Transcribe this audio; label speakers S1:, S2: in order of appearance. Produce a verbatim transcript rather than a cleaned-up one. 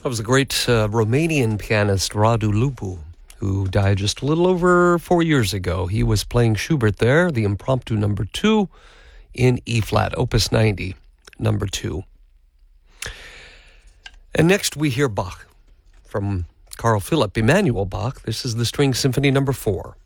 S1: That was the great uh, Romanian pianist Radu Lupu, who died just a little over four years ago. He was playing Schubert there, the Impromptu number two in E-flat, Opus ninety, number two. And next we hear Bach from Carl Philipp Emanuel Bach. This is the String Symphony number four.